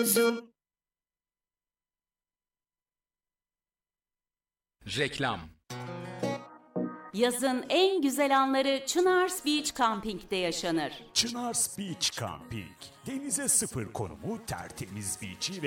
uzun. Reklam. Yazın en güzel anları Çınars Beach Camping'de yaşanır. Çınars Beach Camping. Denize sıfır konumu, tertemiz beach'i ve